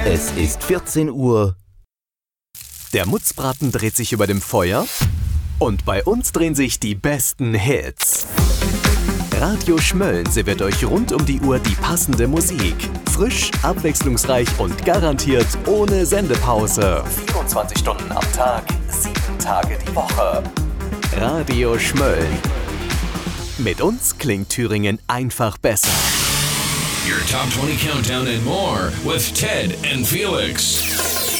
Es ist 14 Uhr. Der Mutzbraten dreht sich über dem Feuer und bei uns drehen sich die besten Hits. Radio Schmölln serviert euch rund um die Uhr die passende Musik. Frisch, abwechslungsreich und garantiert ohne Sendepause. 24 Stunden am Tag, 7 Tage die Woche. Radio Schmölln. Mit uns klingt Thüringen einfach besser. Your Top 20 Countdown and more with Ted and Felix.